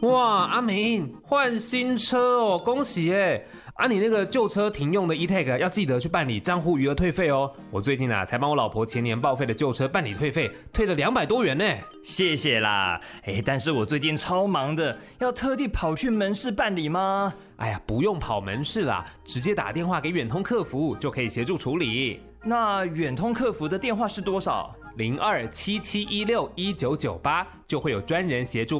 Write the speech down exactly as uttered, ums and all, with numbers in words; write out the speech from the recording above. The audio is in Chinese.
哇，阿明换新车哦，恭喜耶！啊，你那个旧车停用的 E-Tag 要记得去办理账户余额退费哦。我最近啊才帮我老婆前年报废的旧车办理退费，退了两百多元呢。 谢谢啦，哎，但是我最近超忙的，要特地跑去门市办理吗？ 哎呀，不用跑门市啦，直接打电话给远通客服就可以协助处理。 那远通客服的电话是多少？ 零二七七一六一九九八就会有专人协助